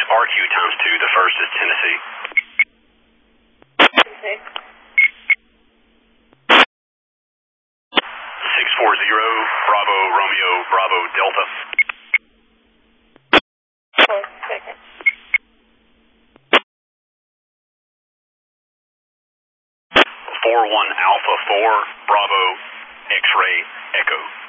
RQ times 2, the first is Tennessee. Okay. 640, Bravo, Romeo, Bravo, Delta. 1 second. 41 Alpha 4, Bravo, X-ray, Echo.